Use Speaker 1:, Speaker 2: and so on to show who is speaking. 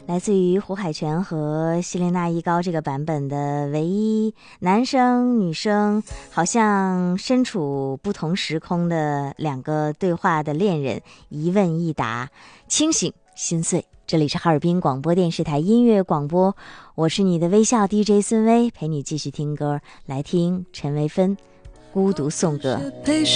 Speaker 1: 来自于胡海泉和希莲娜一高这个版本的唯一男生女生好像身处不同时空的两个对话的恋人，一问一答，清醒心碎。这里是哈尔滨广播电视台音乐广播，我是你的微笑 DJ 孙薇，陪你继续听歌，来听陈维芬孤独颂歌。
Speaker 2: 陪